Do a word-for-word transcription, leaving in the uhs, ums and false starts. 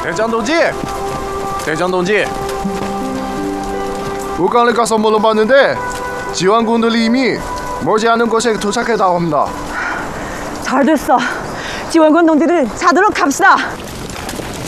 대장 동지! 대장 동지! 북한을 가서 물어봤는데 지원군들이 이미 머지않은 곳에 도착했다고 합니다. 잘 됐어. 지원군 동지들 찾으러 갑시다.